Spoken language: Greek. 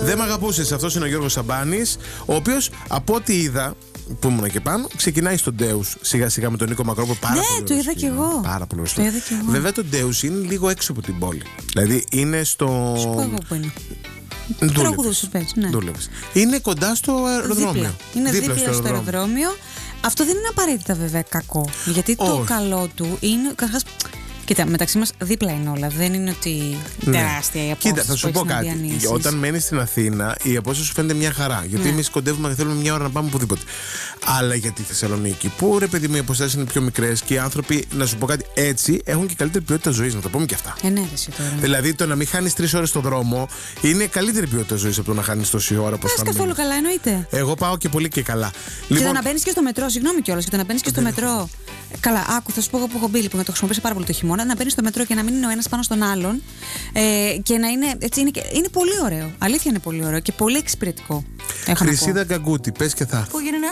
Δεν μ' αγαπούσες, αυτός είναι ο Γιώργος Σαμπάνης, ο οποίος από ό,τι είδα, που ήμουν και πάνω, ξεκινάει στον Ντέους σιγά σιγά με τον Νίκο Μακρόπουλο. Ναι, το είδα κι εγώ. Πάρα πολύ ωραίο. Βέβαια το Ντέους είναι λίγο έξω από την πόλη. Δηλαδή είναι στο. Σου πω εγώ που είναι. Ναι. Είναι κοντά στο αεροδρόμιο. Είναι δίπλα στο αεροδρόμιο. Αυτό δεν είναι απαραίτητα βέβαια κακό. Γιατί το καλό του είναι. Κοίτα, μεταξύ μας δίπλα είναι όλα. Δεν είναι ότι τεράστια η απόσταση. Κοίτα, θα σου πω κάτι. Όταν μένεις στην Αθήνα, η απόσταση σου φαίνεται μια χαρά. Γιατί εμείς κοντεύουμε και θέλουμε μια ώρα να πάμε οπουδήποτε. Αλλά για τη Θεσσαλονίκη, που ρε παιδί μου, οι αποστάσεις είναι πιο μικρές και οι άνθρωποι, να σου πω κάτι, έτσι έχουν και καλύτερη ποιότητα ζωής. Να το πούμε και αυτά. Ναι, δηλαδή το να μην χάνεις 3 ώρες στο δρόμο είναι καλύτερη ποιότητα ζωής από το να χάνεις τόση ώρα. Πας καθόλου καλά, εννοείται. Εγώ πάω και πολύ και καλά. Και το να μπαίνεις και στο μετρό, συγγνώμη κιόλας, και το να μπαίνεις και στο μετρό. Καλά, άκου, θα σου πω εγώ που έχω μπει, λοιπόν, το χρησιμοποιήσω πάρα πολύ το χειμώνα, να μπαίνεις στο μετρό και να μην είναι ο ένας πάνω στον άλλον και να είναι. Έτσι είναι πολύ ωραίο. Αλήθεια είναι πολύ ωραίο και πολύ εξυπηρετικό. Χρυσίδα Γκαγκούτη, πες και θα. Που γίνεται